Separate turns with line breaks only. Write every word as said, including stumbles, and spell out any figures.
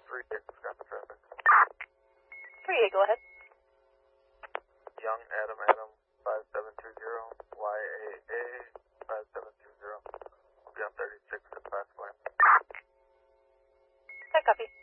three eight, Wisconsin traffic.
three eight, go ahead.
Young Adam Adam, five seven two zero, Y A A, five seven two zero. We'll be on thirty-six at Fast Lane.
Okay, copy.